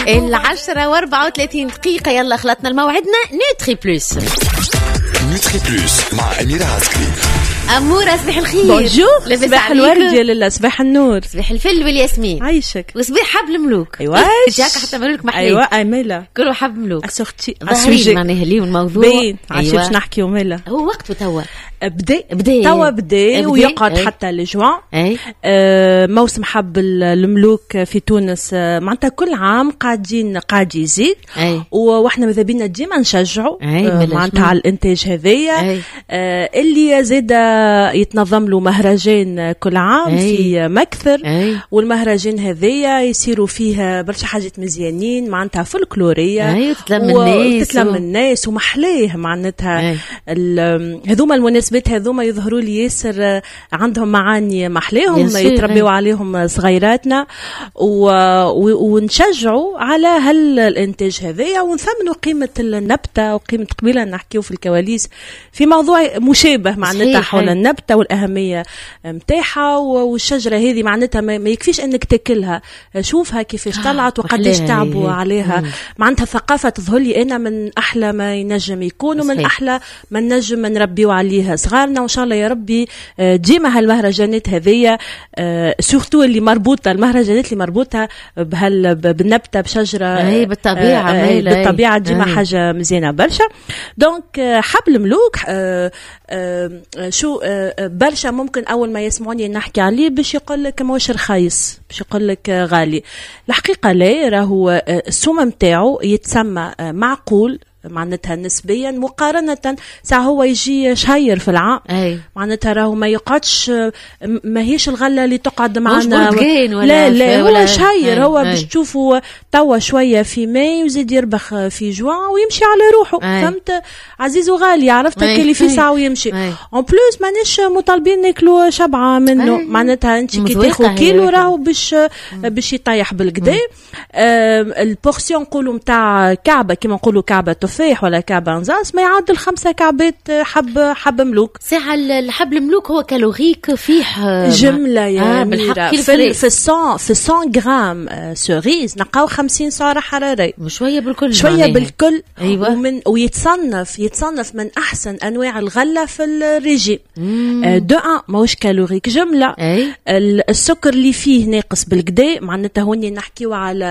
10:34 يلا خلطنا الموعدنا. نوتري بلوس. نوتري بلوس مع أميرة عسكري. أمورة صباح الخير. بونجور. صباح الورد يا لاله. صباح النور. صباح الفل والياسمين. عايشك. وصباح حب الملوك. ايوا جاك حتى ملوك محلي. ايوا اميله كله حب ملوك. اسختي ظاهرين معناها اليوم الموضوع باين. عشان باش نحكيو ماله هو وقته توا بدا توا بدا ويقعد حتى لجوان. موسم حب الملوك في تونس معناتها كل عام قاعد يزيد واحنا ماذا بينا ديما نشجعوا معناتها على الانتاج هذايا اللي زاد يتنظم له مهرجان كل عام في مكثر. والمهرجان هذايا يصيروا فيها برشا حاجات مزيانين معناتها فولكلوريه وتتلم الناس ومحليه معناتها هذوما المناسبات هذوما يظهروا لي ياسر عندهم معاني محليهم يتربيوا عليهم صغيراتنا ونشجعوا على هالانتاج هذايا ونثمنوا قيمه النبته وقيمه قبيله نحكيو في الكواليس في موضوع مشابه معناتها حول النبته والاهميه متاعها. والشجره هذه معناتها ما يكفيش انك تاكلها، شوفها كيفاش طلعت وقديش تعبوا عليها. معناتها ثقافه تظهر لي انا من احلى ما ينجم يكون ومن احلى ما نجم نربيو عليها صغارنا. وان شاء الله يا ربي ديما هالمهرجانات هذيا سورتو اللي مربوطه المهرجانات اللي مربوطه بالنبته بشجره بالطبيعه ديما حاجه مزيانه برشا. دونك حب الملوك شو برشا ممكن اول ما يسمعوني نحكي عليه باش يقول لك ماهوش رخيص، باش يقول لك غالي. الحقيقه لا، راهو السوم نتاعو يتسمى معقول معناتها نسبيا مقارنة ساعة هو يجي شهير في العام. معناتها راهو ما يقعدش ما هيش الغلة اللي تقعد معنا لا هو شهير. هو باش تشوفوا توا شوية في ماي وزيد يربخ في جوان ويمشي على روحه. فهمت عزيز وغالي، عرفت اللي في ساعة ويمشي. اون بلوس مانيش مطالبين ناكلوا شبعة منه. معناتها انت كي تاخذ كيلو راهو باش يطيح بالكدا. البورسيون نقولوا نتاع كعبة كيما نقولوا كعبة تفاح ولا كعبة نزاس ما يعادل 5 كعبات حب ملوك. ساعة الحب الملوك هو كالوريك فيه جملة يا ميرا. في 100 غرام سوريز نلقاو 50 سعرة حرارية. شوية بالكل أيوة. يتصنف من أحسن أنواع الغلة في الريجيم. دو ماهوش كالوريك جملة. السكر اللي فيه ناقص بالكدا معناتها هوني نحكيو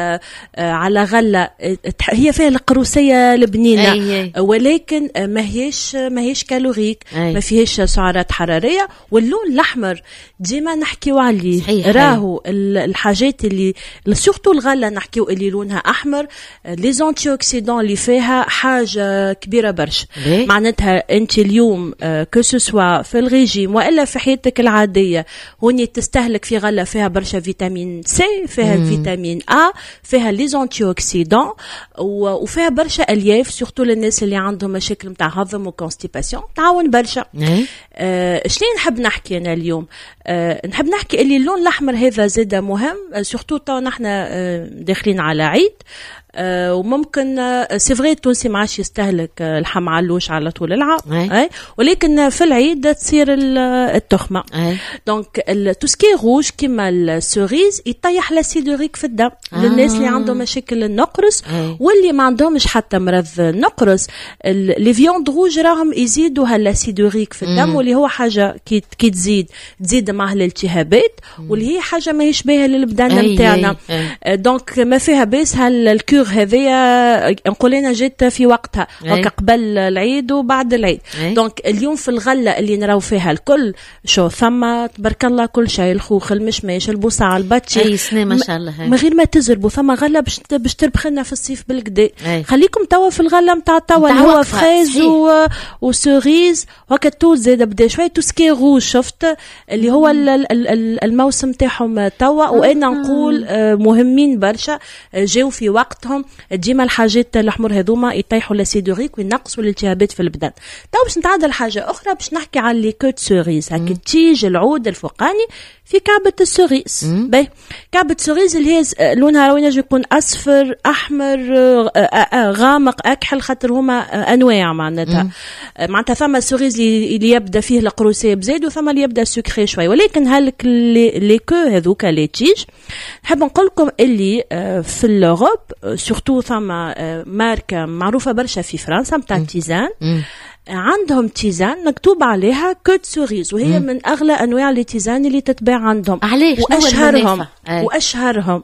على غلة هي فيها القروسية البنينة ولكن ماهيش كالوريك. ما فيهش سعرات حرارية. واللون الأحمر ديما نحكيو عليه راهو الحاجات اللي سورتو الغلة نحكيو اللي لونها أحمر لي زانتي اوكسيدون اللي فيها حاجة كبيرة برشا. معناتها أنت اليوم كسوسوا في الريجيم وإلا في حياتك العادية هوني تستهلك في غلة فيها برشا فيتامين سي، فيها فيتامين A، فيها لي زانتي اوكسيدون وفيها برشا الياف سورتو للناس اللي عندهم مشاكل نتاع هضم وكونستيباسيون تعاون برشا. شنو نحب نحكي انا اليوم؟ نحب نحكي اللي اللون الاحمر هذا زاده مهم سورتو تو نحن داخلين على عيد. وممكن سي فري التونسي ما عادش يستهلك الحم علوش على طول العام. ولكن في العيد تصير التخمه. دونك تو سكي روج كيما السوريز يطيح لاسيدوريك في الدم للناس اللي عندهم مشاكل النقرس واللي ما عندهمش حتى مرض النقرس. لي فيوند روج راهم يزيدوا هالاسيدوريك في الدم واللي هو حاجه كي تزيد معها الالتهابات واللي هي حاجه ما هيش باهيه للبدن نتاعنا. دونك ما فيها باس هالكور هذيا نقول لنا جات في وقتها قبل العيد وبعد العيد. دونك اليوم في الغله اللي نراو فيها الكل شو ثم تبارك الله كل شيء، الخوخ المشماش البوصع الباتشي ما شاء الله. من غير ما تزربوا ثم غله باش تربخ لنا في الصيف بالكدا. خليكم توا في الغله نتاع توا اللي هو فريز وسوريز وهكا تو زاد بدا شويه توسكي روج شفت اللي هو الموسم تاعهم توا. وانا نقول مهمين برشا جاو في وقتهم ديما الحاجات الحمر هذوما يطيحوا لاسيدوريك وينقصوا الالتهابات في البدن. تو باش نتعدل حاجه اخرى باش نحكي على لي كوت سوريز هكا تيج العود الفوقاني في كعبة السوريز. باهي كعبة السوريز اللي هي لونها ينجم يكون أصفر أحمر غامق يكحل خاطر هما انواع معناتها ثم سوريز اللي يبدا فيه القروسيه بزيد وثم اللي يبدا سكري شوي. ولكن هلك لي كو هذوك لي تيج نحب نقول لكم اللي في الاوروب سورتو ثم ماركه معروفه برشا في فرنسا نتاع تيزان عندهم تيزان مكتوب عليها كوت سوريز وهي من اغلى انواع التيزان اللي تتباع عندهم. واشهرهم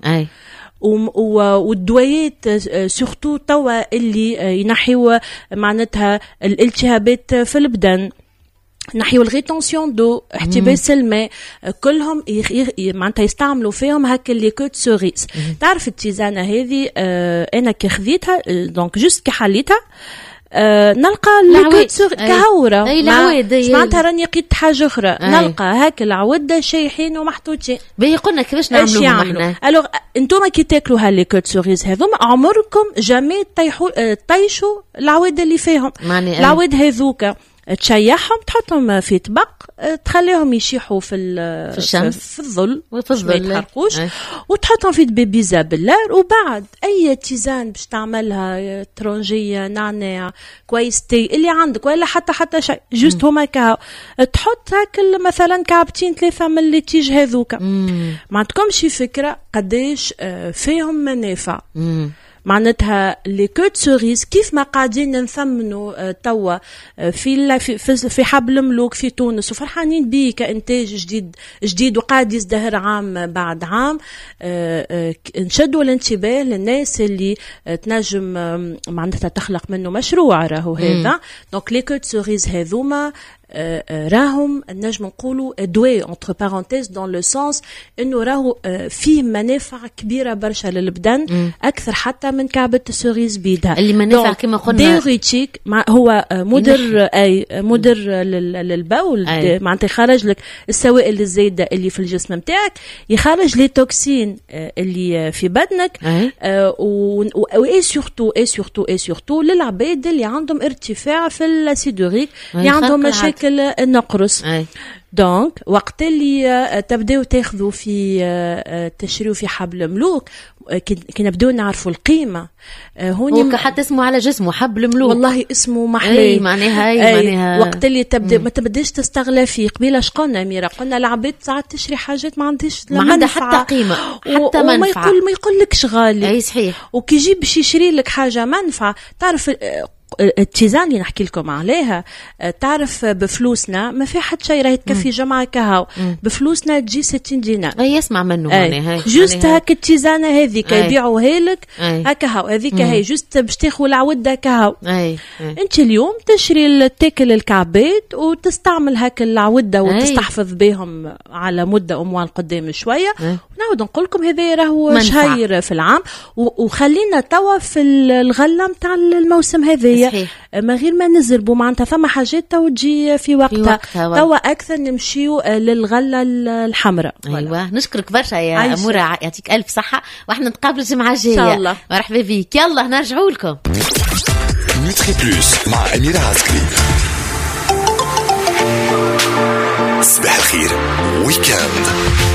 والدويات سورتو توا اللي ينحيوا معناتها الالتهابات في البدن نحيو الغيتونسيون دو احتباس الماء كلهم معناتها يستعملوا فيهم هكا اللي كوت سوريز. تعرف التيزانه هذه انا كي خذيتها دونك جوست كي حليتها نلقى الكوت كهورة معناتها راني قيت حاجة أخرى نلقى هاك العودة شايحين ومحطوطين. بي قلنا كيفاش نعملوهم احنا. ألوغ انتوما كي تاكلوا هاللي كوت سوريز هذوما عمركم جامي طيشوا العودة اللي فيهم. العواد هذوكا تشيحهم تحطهم في طبق تخليهم يشيحوا في الشمس في الظل ما يتحرقوش وتحطهم في بيبيزا باللار. وبعد اي تيزان باش تعملها ترونجيه نعناع كويس تي اللي عندك ولا حتى شيء جوست هما كاو تحط هاكل مثلا كعبتين 3 من اللي تيج هذوك ما عندكمش في قداش فيهم منافع. معناتها لي كوت سوريز كيف ما قاعدين نثمنوا توا في حبل الملوك في تونس وفرحانين بيه كإنتاج جديد وقاعد يزدهر عام بعد عام نشدوا الانتباه للناس اللي تنجم معناتها تخلق منه مشروع راهو هذا. دونك لي كوت سوريز هذوما راهم نجم نقولوا دوي entre parenthèses dans le sens انه راهو فيه منافع كبيره برشا للبدن اكثر حتى من كعبه السوريز بيدها اللي منافع كما قلنا ديوريتيك هو مدر للبول معناتها يخرج لك السوائل الزايده اللي في الجسم نتاعك يخرج لي توكسين اللي في بدنك و سورتو للعباد اللي عندهم ارتفاع في الاسيدوريك اللي عندهم مشاكل النقرس. دونك وقت اللي تبداو تاخذوا في تشريو في حبل ملوك كي نبداو نعرفوا القيمه هوني حتى اسمه على جسمه حبل ملوك والله اسمه محلي معناها وقت اللي تبدا ما تبداش تستغلى فيه. قبيله شقنا أميرة قلنا العباد ساعات تشري حاجات ما عندها حتى قيمه حتى منفعه ما يقولكش غالي. اي صحيح. وكي يجيب باش يشري لك حاجه منفعه تعرف التيزان اللي نحكي لكم عليها تعرف بفلوسنا ما في حد شيء راهي تكفي جمعة كهو بفلوسنا تجي 60 دينار. يسمع منه هاي جوست هاك التيزانة هذيك يبيعوا هيلك هكا هاو هذيك هي جوست باش تاخذ العودة كهو. انت اليوم تشري تاكل الكعبات وتستعمل هاك العودة وتستحفظ بهم على مدة أموال قدام شوية. ونعود نقول لكم هذا راهو شهير في العام وخلينا توا في الغلة متاع الموسم هذا ما غير ما نزربوا معناتها ثم حاجات تو تجي في وقتها توا اكثر نمشيو للغله الحمراء. ايوه نشكرك برشا يا اموره يعطيك الف صحه واحنا نتقابل الجمعه الجايه ان شاء الله. مرحبا بك يلا نرجعوا لكم نوتري بلوس مع أميرة عسكري. صباح الخير ويكاند.